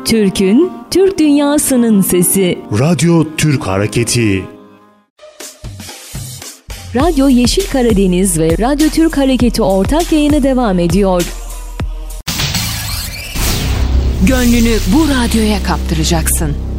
Türk'ün, Türk dünyasının sesi. Radyo Türk Hareketi. Radyo Yeşil Karadeniz ve Radyo Türk Hareketi ortak yayını devam ediyor. Gönlünü bu radyoya kaptıracaksın.